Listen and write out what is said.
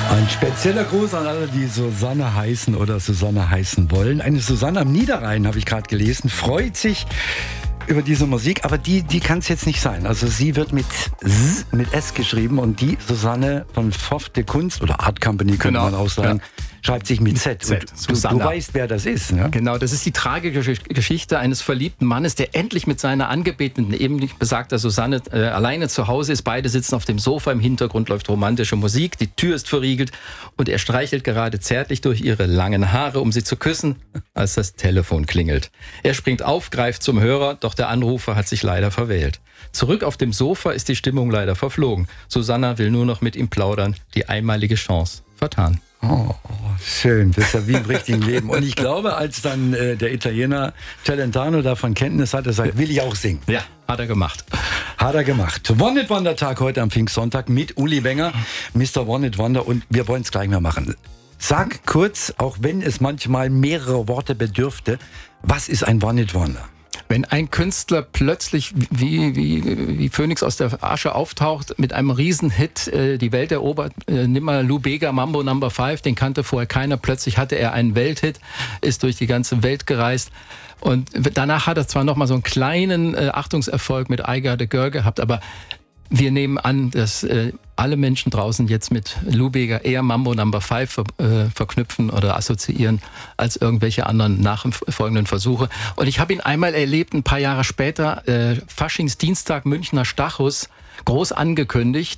Ein spezieller Gruß an alle, die Susanne heißen oder Susanne heißen wollen. Eine Susanne am Niederrhein, habe ich gerade gelesen, freut sich über diese Musik, aber die kann es jetzt nicht sein. Also sie wird mit S geschrieben und die Susanne von Pfoff de Kunst oder Art Company, könnte man auch sagen, schreibt sich mit Z. Du weißt, wer das ist, ne? Genau, das ist die tragische Geschichte eines verliebten Mannes, der endlich mit seiner Angebeteten, eben besagter Susanne, alleine zu Hause ist. Beide sitzen auf dem Sofa, im Hintergrund läuft romantische Musik, die Tür ist verriegelt und er streichelt gerade zärtlich durch ihre langen Haare, um sie zu küssen, als das Telefon klingelt. Er springt auf, greift zum Hörer, doch der Anrufer hat sich leider verwählt. Zurück auf dem Sofa ist die Stimmung leider verflogen. Susanna will nur noch mit ihm plaudern, die einmalige Chance vertan. Oh, schön, das ist ja wie im richtigen Leben. Und ich glaube, als dann der Italiener Celentano davon Kenntnis hatte, sagt, will ich auch singen. Ja, hat er gemacht. Hat er gemacht. One It Wonder Tag heute am Pfingstsonntag mit Uli Wenger, Mr. One It Wonder, und wir wollen es gleich mal machen. Sag kurz, auch wenn es manchmal mehrere Worte bedürfte, was ist ein One It Wonder? Wenn ein Künstler plötzlich wie Phönix aus der Asche auftaucht, mit einem Riesenhit die Welt erobert, nimm mal Lou Bega, Mambo No. 5, den kannte vorher keiner, plötzlich hatte er einen Welthit, ist durch die ganze Welt gereist und danach hat er zwar noch mal so einen kleinen Achtungserfolg mit I Got a Girl gehabt, aber wir nehmen an, dass alle Menschen draußen jetzt mit Lou Bega eher Mambo No. 5 verknüpfen oder assoziieren als irgendwelche anderen nachfolgenden Versuche. Und ich habe ihn einmal erlebt, ein paar Jahre später, Faschingsdienstag, Münchner Stachus, groß angekündigt.